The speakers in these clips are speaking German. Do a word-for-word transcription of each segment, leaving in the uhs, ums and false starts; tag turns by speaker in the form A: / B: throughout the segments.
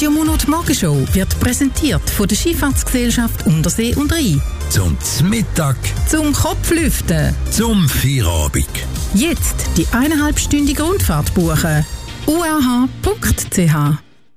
A: Radio Monat Morgenshow wird präsentiert von der Schifffahrtsgesellschaft Untersee und Rhein.
B: Zum Mittag,
A: Zum Kopflüften.
B: zum Feierabend.
A: Jetzt die eineinhalbstündige Rundfahrt buchen. u r h punkt c h.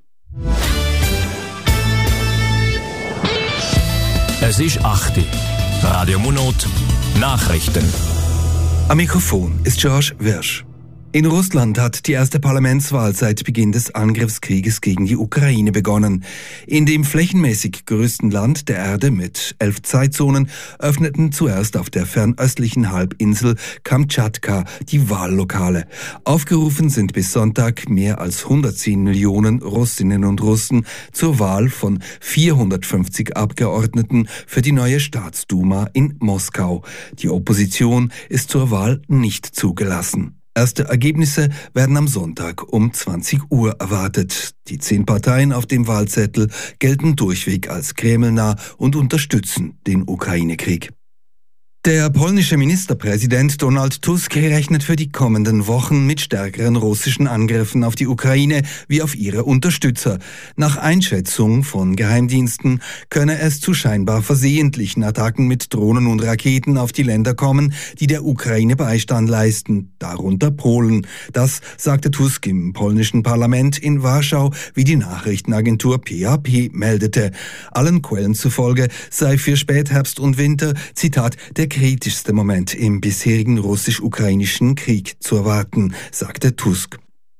C: Es ist acht Uhr. Radio Monat Nachrichten.
D: Am Mikrofon ist George Wirsch. In Russland hat die erste Parlamentswahl seit Beginn des Angriffskrieges gegen die Ukraine begonnen. In dem flächenmäßig größten Land der Erde mit elf Zeitzonen öffneten zuerst auf der fernöstlichen Halbinsel Kamtschatka die Wahllokale. Aufgerufen sind bis Sonntag mehr als hundertzehn Millionen Russinnen und Russen zur Wahl von vierhundertfünfzig Abgeordneten für die neue Staatsduma in Moskau. Die Opposition ist zur Wahl nicht zugelassen. Erste Ergebnisse werden am Sonntag um zwanzig Uhr erwartet. Die zehn Parteien auf dem Wahlzettel gelten durchweg als kremlnah und unterstützen den Ukraine-Krieg. Der polnische Ministerpräsident Donald Tusk rechnet für die kommenden Wochen mit stärkeren russischen Angriffen auf die Ukraine wie auf ihre Unterstützer. Nach Einschätzung von Geheimdiensten könne es zu scheinbar versehentlichen Attacken mit Drohnen und Raketen auf die Länder kommen, die der Ukraine Beistand leisten, darunter Polen. Das sagte Tusk im polnischen Parlament in Warschau, wie die Nachrichtenagentur P A P meldete. Allen Quellen zufolge sei für Spätherbst und Winter, Zitat, der kritischste Moment im bisherigen russisch-ukrainischen Krieg zu erwarten, sagte Tusk.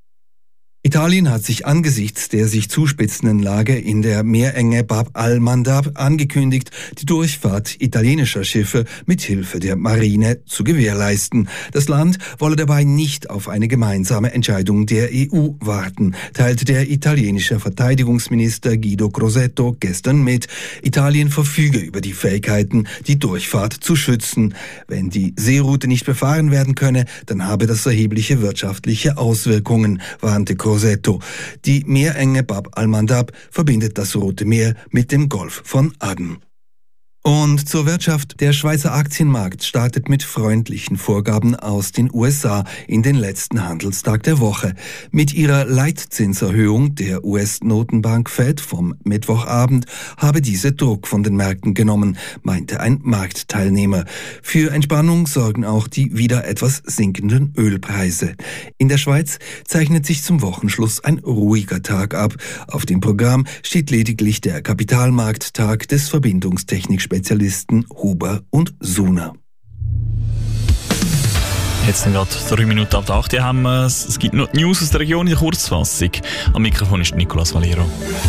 D: Italien hat sich angesichts der sich zuspitzenden Lage in der Meerenge Bab al-Mandab angekündigt, die Durchfahrt italienischer Schiffe mit Hilfe der Marine zu gewährleisten. Das Land wolle dabei nicht auf eine gemeinsame Entscheidung der E U warten, teilte der italienische Verteidigungsminister Guido Crosetto gestern mit. Italien verfüge über die Fähigkeiten, die Durchfahrt zu schützen. Wenn die Seeroute nicht befahren werden könne, dann habe das erhebliche wirtschaftliche Auswirkungen, warnte Crosetto. Die Meerenge Bab al-Mandab verbindet das Rote Meer mit dem Golf von Aden. Und zur Wirtschaft. Der Schweizer Aktienmarkt startet mit freundlichen Vorgaben aus den U S A in den letzten Handelstag der Woche. Mit ihrer Leitzinserhöhung der U S-Notenbank Fed vom Mittwochabend habe diese Druck von den Märkten genommen, meinte ein Marktteilnehmer. Für Entspannung sorgen auch die wieder etwas sinkenden Ölpreise. In der Schweiz zeichnet sich zum Wochenschluss ein ruhiger Tag ab. Auf dem Programm steht lediglich der Kapitalmarkttag des Verbindungstechnikspezialisten Spezialisten Huber und Suna.
E: Jetzt sind gerade drei Minuten ab der acht. Haben wir es. Es gibt noch News aus der Region in der Kurzfassung. Am Mikrofon ist Nicolas Valero.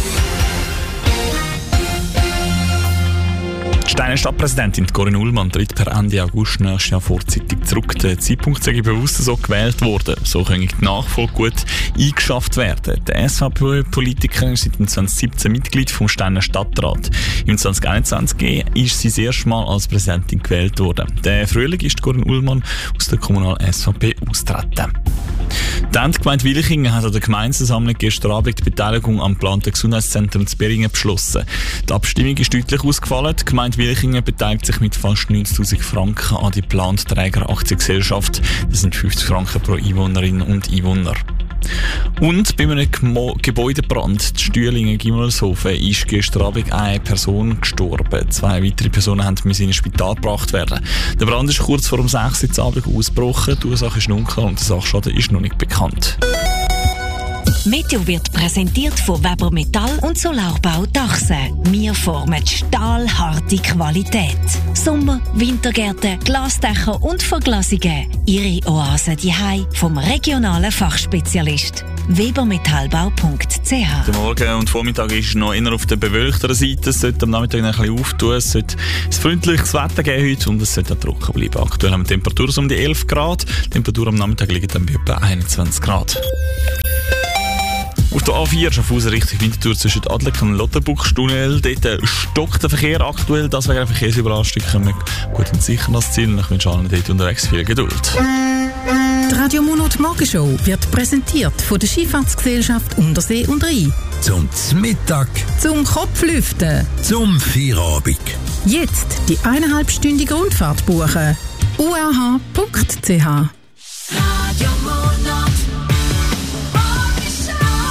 E: Die Steiner Stadtpräsidentin Corinne Ullmann tritt per Ende August nächstes Jahr vorzeitig zurück. Der Zeitpunkt sei bewusst so gewählt worden. So können die Nachfolge gut eingeschafft werden. Der S V P-Politiker ist seit zwanzig siebzehn Mitglied vom Steiner Stadtrat. Im zwanzig einundzwanzig ist sie das erste Mal als Präsidentin gewählt worden. Der Frühling ist Corinne Ullmann aus der kommunalen S V P austreten. Die Gemeinde Wilchingen hat an der Gemeindeversammlung gestern Abend die Beteiligung am geplanten Gesundheitszentrum zu Beringen beschlossen. Die Abstimmung ist deutlich ausgefallen. Die Gemeinde Wilchingen beteiligt sich mit fast neunzigtausend Franken an die geplante Trägeraktiengesellschaft. Das sind fünfzig Franken pro Einwohnerin und Einwohner. Und bei einem Gemo- Gebäudebrand in Stühlingen-Gimmelshofen ist gestern Abend eine Person gestorben. Zwei weitere Personen mussten in ein Spital gebracht werden. Der Brand ist kurz vor um sechs Uhr Abend ausgebrochen. Die Ursache ist unklar und der Sachschaden ist noch nicht bekannt.
F: Meteo wird präsentiert von Weber Metall und Solarbau Dachsen. Wir formen stahlharte Qualität. Sommer-, Wintergärten, Glasdächer und Verglasungen. Ihre Oase daheim vom regionalen Fachspezialist. webermetallbau punkt c h.
E: Der Morgen und Vormittag ist noch eher auf der bewölkteren Seite. Es sollte am Nachmittag ein bisschen auftun. Es sollte ein freundliches Wetter geben heute und es sollte auch trocken bleiben. Aktuell haben wir Temperaturen um die elf Grad. Die Temperatur am Nachmittag liegt dann bei etwa einundzwanzig Grad. Auf der A vier Schaffhausen Richtung Winterthur zwischen Adlerken und Lotterbuchstunnel. Dort stockt der Verkehr aktuell. Das wäre eine Verkehrsüberlastung. Kommen wir gut und sicher ans Ziel. Und ich wünsche allen dort unterwegs viel Geduld.
A: Die Radio Monat Morgenshow wird präsentiert von der Schifffahrtsgesellschaft Untersee und Rhein.
B: Zum Mittag,
A: Zum Kopflüften.
B: zum Feierabend.
A: Jetzt die eineinhalbstündige Rundfahrt buchen. u r h punkt c h.
F: Radio Monat.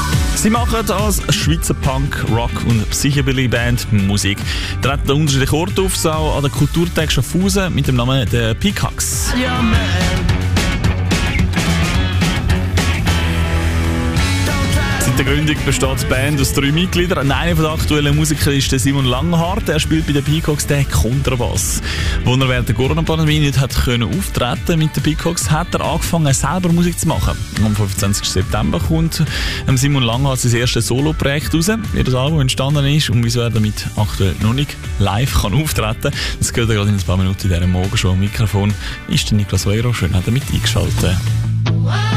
E: Sie machen als Schweizer Punk, Rock und Psychobilly-Band Musik. Treten unterschiedliche Orte auf, so auch an der Kulturtag Schaffhausen mit dem Namen der Peacocks.
G: Yeah, man.
E: Seit der Gründung besteht die Band aus drei Mitgliedern. Einer der aktuellen Musiker ist der Simon Langenhardt. Er spielt bei den Peacocks den Kontrabass. Als er während der Corona-Pandemie nicht hat können auftreten mit den Peacocks, hat er angefangen, selber Musik zu machen. Am fünfundzwanzigsten September kommt Simon Langenhardt sein erstes Solo-Projekt raus, wie das Album entstanden ist und wieso er damit aktuell noch nicht live kann auftreten kann. Das gehört gerade in ein paar Minuten in dieser Morgenshow. Am Mikrofon ist der Niklas Weiro. Schön, hat er mit eingeschaltet.